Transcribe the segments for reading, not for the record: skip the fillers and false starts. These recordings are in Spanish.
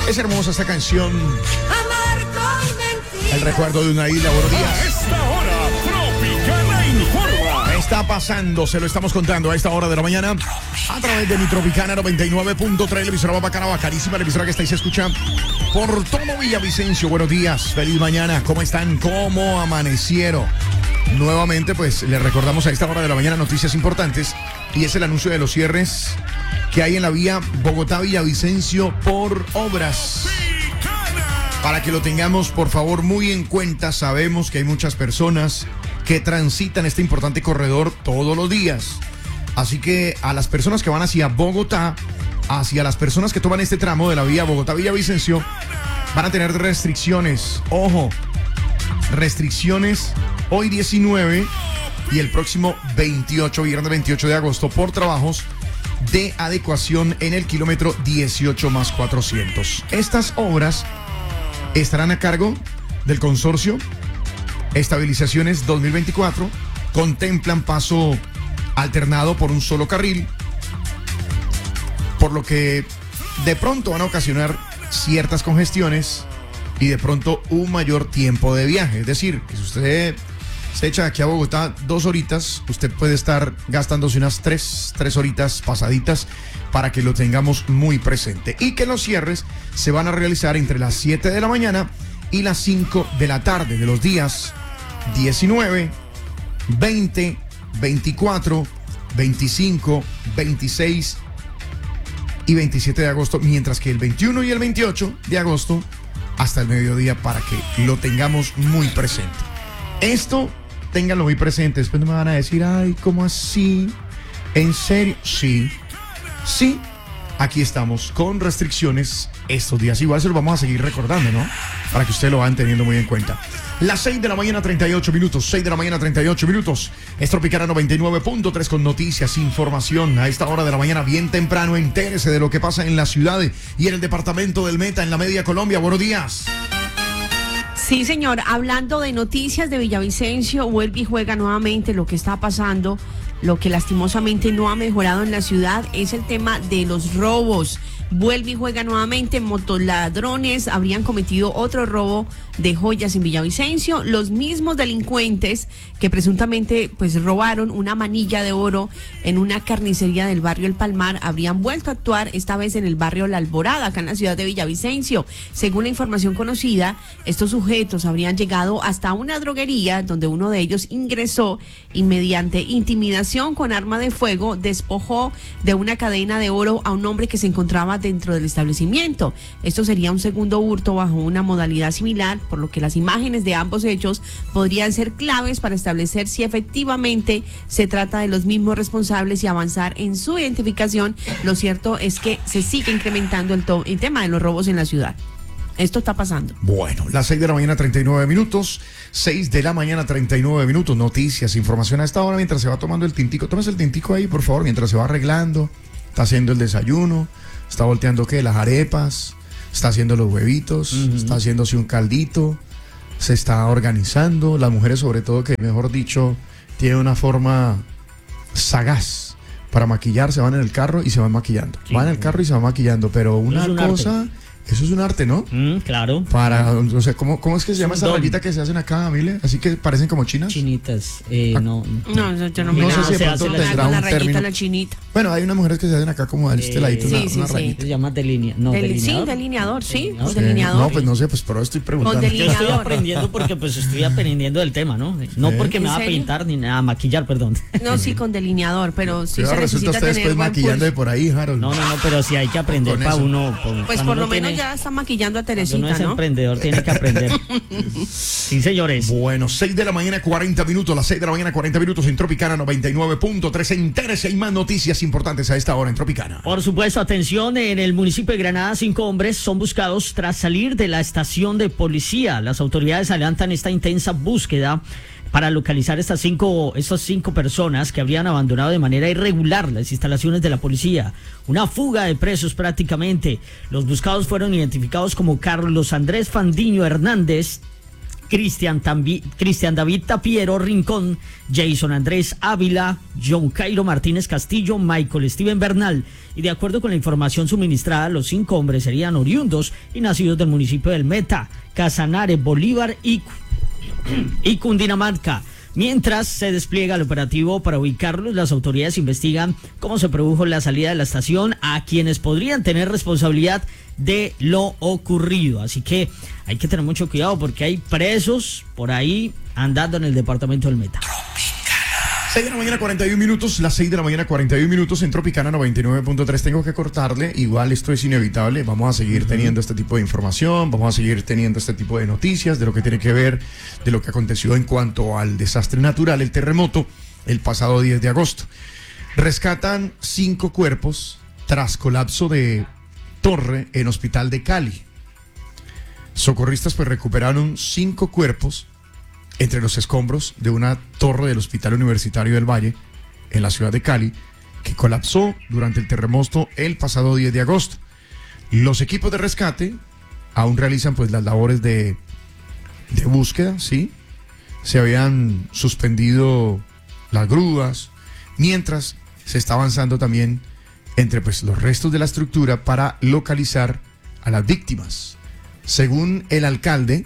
Es hermosa esta canción. El recuerdo de una isla. Buenos días. A esta hora, Tropicana informa. Está pasando, se lo estamos contando a esta hora de la mañana a través de mi Tropicana 99.3, la emisora más bacana, bacanísima, la emisora que estáis escuchando por todo Villavicencio. Buenos días, feliz mañana, ¿cómo están? ¿Cómo amanecieron? Nuevamente, pues, les recordamos a esta hora de la mañana noticias importantes y es el anuncio de los cierres que hay en la vía Bogotá-Villavicencio por obras. Para que lo tengamos, por favor, muy en cuenta. Sabemos que hay muchas personas que transitan este importante corredor todos los días. Así que a las personas que van hacia Bogotá, hacia las personas que toman este tramo de la vía Bogotá-Villavicencio, van a tener restricciones. Ojo, restricciones hoy 19 y el próximo 28, viernes 28 de agosto, por trabajos de adecuación en el kilómetro 18+400. Estas obras estarán a cargo del consorcio Estabilizaciones 2024. Contemplan paso alternado por un solo carril, por lo que de pronto van a ocasionar ciertas congestiones y de pronto un mayor tiempo de viaje. Es decir, que si usted se echa aquí a Bogotá 2 horitas, usted puede estar gastándose unas 3 horitas pasaditas, para que lo tengamos muy presente. Y que los cierres se van a realizar entre las 7 de la mañana y las 5 de la tarde de los días 19, 20, 24, 25, 26 y 27 de agosto, mientras que el 21 y el 28 de agosto hasta el mediodía, para que lo tengamos muy presente. Esto, ténganlo muy presente. Después no me van a decir, ay, ¿cómo así? ¿En serio? Sí, aquí estamos con restricciones estos días. Igual se lo vamos a seguir recordando, ¿no? Para que ustedes lo van teniendo muy en cuenta. Las 6 de la mañana, 38 minutos. 6 de la mañana, 38 minutos. Es Tropicana 99.3 con noticias, información. A esta hora de la mañana, bien temprano, entérese de lo que pasa en la ciudad y en el departamento del Meta, en la media Colombia. Buenos días. Sí, señor. Hablando de noticias de Villavicencio, vuelve y juega nuevamente lo que está pasando. Lo que lastimosamente no ha mejorado en la ciudad es el tema de los robos. Vuelve y juega nuevamente. Motoladrones habrían cometido otro robo de joyas en Villavicencio. Los mismos delincuentes que presuntamente pues robaron una manilla de oro en una carnicería del barrio El Palmar habrían vuelto a actuar, esta vez en el barrio La Alborada, acá en la ciudad de Villavicencio. Según la información conocida, estos sujetos habrían llegado hasta una droguería donde uno de ellos ingresó y mediante intimidación con arma de fuego despojó de una cadena de oro a un hombre que se encontraba dentro del establecimiento. Esto sería un segundo hurto bajo una modalidad similar, por lo que las imágenes de ambos hechos podrían ser claves para establecer si efectivamente se trata de los mismos responsables y avanzar en su identificación. Lo cierto es que se sigue incrementando el tema de los robos en la ciudad. Esto está pasando. Bueno, las 6 de la mañana, 39 minutos. 6 de la mañana, 39 minutos. Noticias, información a esta hora mientras se va tomando el tintico. Tómese el tintico ahí, por favor, mientras se va arreglando. Está haciendo el desayuno. Está volteando, ¿qué? Las arepas. Está haciendo los huevitos. Está haciéndose un caldito. Se está organizando. Las mujeres, sobre todo, que mejor dicho, tienen una forma sagaz para maquillarse. Van en el carro y se van maquillando. Sí, van en el carro y se van maquillando. Pero una cosa... Arte. Eso es un arte, ¿no? Claro. Para, o sea, ¿cómo es que se llama esa rayita que se hacen acá, Mile? Así que parecen como chinas. Chinitas. No, yo no sé si de pronto tendrá un término. La chinita. Bueno, hay unas mujeres que se hacen acá como a este ladito, una rayita. Se llama delineador. Sí, delineador, sí. Delineador. No, pues no sé, pues por eso estoy preguntando. Yo estoy aprendiendo porque pues estoy aprendiendo del tema, ¿no? No porque me va a pintar ni nada, a maquillar, perdón. No, sí, con delineador, pero sí se resulta necesita usted tener después maquillando de por ahí, Harold. No, pero sí hay que aprender para uno. Pues por lo menos ya está maquillando a Teresita, ¿no? Uno es emprendedor, tiene que aprender. Sí, señores. Bueno, 6 de la mañana, 40 minutos. Las 6 de la mañana, 40 minutos en Tropicana 99.3. Entérese, hay más noticias importantes a esta hora en Tropicana. Por supuesto, atención, en el municipio de Granada, 5 hombres son buscados tras salir de la estación de policía. Las autoridades adelantan esta intensa búsqueda para localizar estas cinco personas que habrían abandonado de manera irregular las instalaciones de la policía. Una fuga de presos prácticamente. Los buscados fueron identificados como Carlos Andrés Fandiño Hernández, Cristian David Tapiero Rincón, Jason Andrés Ávila, John Cairo Martínez Castillo, Michael Steven Bernal. Y de acuerdo con la información suministrada, los 5 hombres serían oriundos y nacidos del municipio del Meta, Casanare, Bolívar y Cundinamarca. Mientras se despliega el operativo para ubicarlos, las autoridades investigan cómo se produjo la salida de la estación, a quienes podrían tener responsabilidad de lo ocurrido. Así que hay que tener mucho cuidado porque hay presos por ahí andando en el departamento del Meta. 6 de la mañana 41 minutos, las 6 de la mañana 41 minutos en Tropicana 99.3. Tengo que cortarle, igual esto es inevitable. Vamos a seguir teniendo este tipo de información, vamos a seguir teniendo este tipo de noticias de lo que tiene que ver, de lo que aconteció en cuanto al desastre natural, el terremoto, el pasado 10 de agosto. Rescatan 5 cuerpos tras colapso de torre en hospital de Cali. Socorristas pues recuperaron 5 cuerpos entre los escombros de una torre del Hospital Universitario del Valle, en la ciudad de Cali, que colapsó durante el terremoto el pasado 10 de agosto. Los equipos de rescate aún realizan pues las labores de búsqueda, ¿sí? Se habían suspendido las grúas, mientras se está avanzando también entre pues los restos de la estructura para localizar a las víctimas. Según el alcalde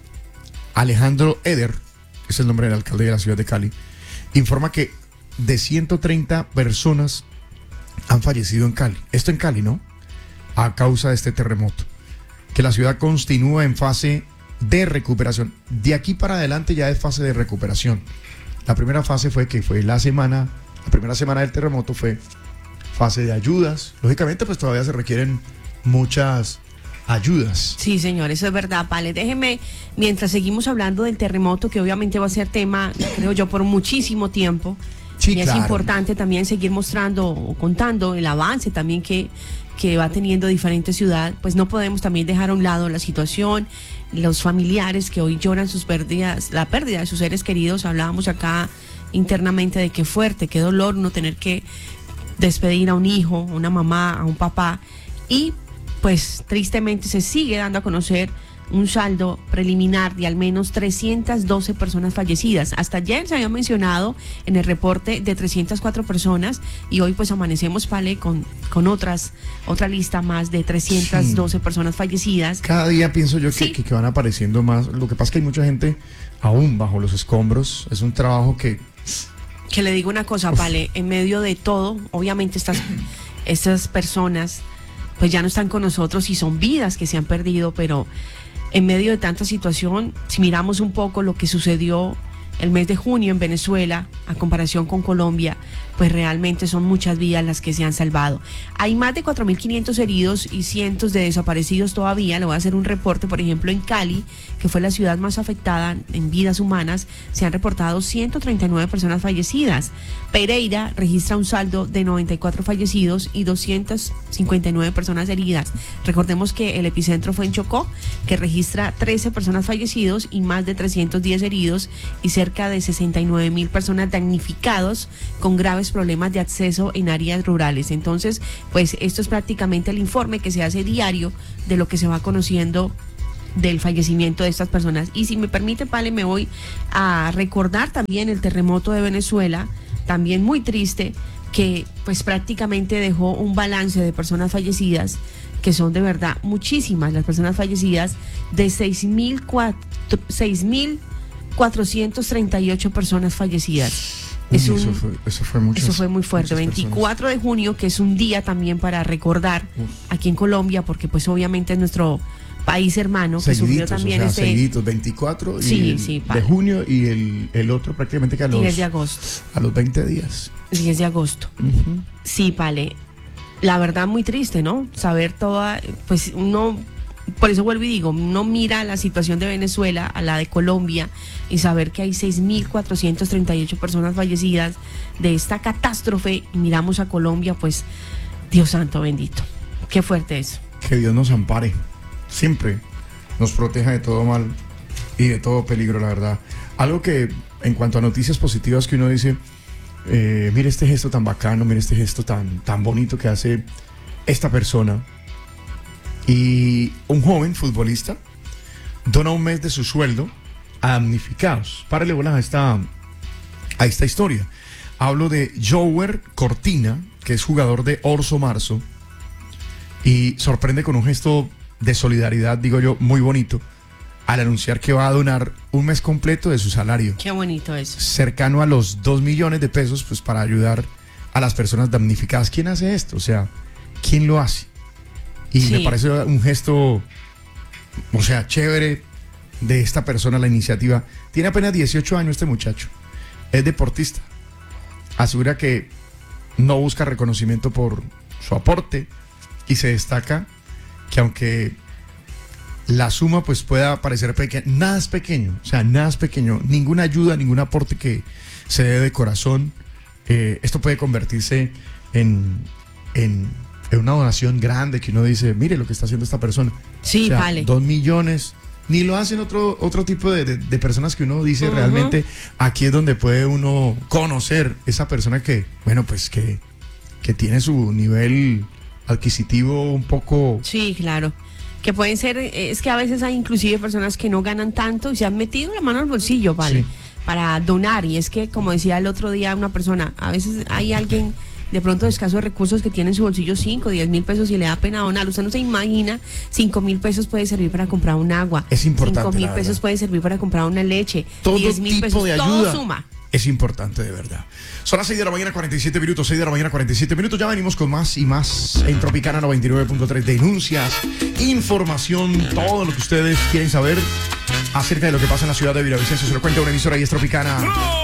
Alejandro Eder, es el nombre del alcalde de la ciudad de Cali, informa que de 130 personas han fallecido en Cali. Esto en Cali, ¿no? A causa de este terremoto. Que la ciudad continúa en fase de recuperación. De aquí para adelante ya es fase de recuperación. La primera fase fue la primera semana del terremoto fue fase de ayudas. Lógicamente, pues todavía se requieren muchas ayudas. Sí, señor, eso es verdad, Pale. Déjeme, mientras seguimos hablando del terremoto, que obviamente va a ser tema, creo yo, por muchísimo tiempo. Sí, y claro. Es importante también seguir mostrando o contando el avance también que va teniendo diferentes ciudades. Pues no podemos también dejar a un lado la situación, los familiares que hoy lloran sus pérdidas, la pérdida de sus seres queridos. Hablábamos acá internamente de qué fuerte, qué dolor no tener que despedir a un hijo, a una mamá, a un papá. Y pues tristemente se sigue dando a conocer un saldo preliminar de al menos 312 personas fallecidas. Hasta ayer se había mencionado en el reporte de 304 personas y hoy pues amanecemos, Pale, con otra lista más de 312 personas fallecidas. Cada día pienso yo Sí. que van apareciendo más. Lo que pasa es que hay mucha gente aún bajo los escombros. Es un trabajo que le digo una cosa, Pale, en medio de todo, obviamente estas personas pues ya no están con nosotros y son vidas que se han perdido, pero en medio de tanta situación, si miramos un poco lo que sucedió el mes de junio en Venezuela, a comparación con Colombia, pues realmente son muchas vidas las que se han salvado. Hay más de 4.500 heridos y cientos de desaparecidos todavía. Le voy a hacer un reporte, por ejemplo, en Cali, que fue la ciudad más afectada en vidas humanas, se han reportado 139 personas fallecidas. Pereira registra un saldo de 94 fallecidos y 259 personas heridas. Recordemos que el epicentro fue en Chocó, que registra 13 personas fallecidos y más de 310 heridos y cerca de 69.000 personas damnificados con graves problemas de acceso en áreas rurales. Entonces, pues esto es prácticamente el informe que se hace diario de lo que se va conociendo del fallecimiento de estas personas. Y si me permite, Pale, me voy a recordar también el terremoto de Venezuela, también muy triste, que pues prácticamente dejó un balance de personas fallecidas, que son de verdad muchísimas las personas fallecidas, de 6.438 personas fallecidas. eso fue mucho. Eso fue muy fuerte. 24 de junio, que es un día también para recordar aquí en Colombia, porque pues obviamente es nuestro país hermano, que sufrió también seguiditos, 24 y sí, de junio y el otro prácticamente que a los 10 de agosto. A los 20 días. 10 de agosto. Uh-huh. Sí, Pale. La verdad muy triste, ¿no? Saber toda, pues uno, por eso vuelvo y digo, uno mira la situación de Venezuela a la de Colombia y saber que hay 6.438 personas fallecidas de esta catástrofe y miramos a Colombia, pues Dios santo bendito. Qué fuerte eso. Que Dios nos ampare, siempre nos proteja de todo mal y de todo peligro, la verdad. Algo que en cuanto a noticias positivas que uno dice, mire este gesto tan bacano, mire este gesto tan bonito que hace esta persona. Y un joven futbolista dona un mes de su sueldo a damnificados. Párale bolas a esta historia. Hablo de Jower Cortina, que es jugador de Orso Marzo, y sorprende con un gesto de solidaridad, digo yo, muy bonito, al anunciar que va a donar un mes completo de su salario, Qué bonito eso. cercano a los 2 millones de pesos, pues para ayudar a las personas damnificadas. ¿Quién hace esto? O sea, ¿quién lo hace? Y Sí. me parece un gesto, o sea, chévere de esta persona, la iniciativa. Tiene apenas 18 años este muchacho, es deportista, asegura que no busca reconocimiento por su aporte y se destaca que aunque la suma pues pueda parecer pequeña, nada es pequeño, o sea, nada es pequeño, ninguna ayuda, ningún aporte que se dé de corazón, esto puede convertirse en una donación grande que uno dice, mire lo que está haciendo esta persona. Sí, O sea, vale. 2 millones, ni lo hacen otro tipo de personas que uno dice realmente, aquí es donde puede uno conocer esa persona que, bueno, pues que tiene su nivel adquisitivo un poco... Sí, claro. Que pueden ser, es que a veces hay inclusive personas que no ganan tanto y se han metido la mano al bolsillo, ¿vale? Sí. Para donar. Y es que, como decía el otro día una persona, a veces hay alguien de pronto de escasos recursos que tiene en su bolsillo 5, 10 mil pesos y le da pena donar. Usted no se imagina, 5 mil pesos puede servir para comprar un agua. Es importante, 5 mil la pesos verdad. puede servir para comprar una leche. Todo 10 mil tipo pesos, de todo ayuda suma. es importante, de verdad. Son las 6 de la mañana, 47 minutos, 6 de la mañana, 47 minutos. Ya venimos con más y más en Tropicana 99.3. Denuncias, información, todo lo que ustedes quieren saber acerca de lo que pasa en la ciudad de Villavicencio. Se lo cuenta una emisora y es Tropicana.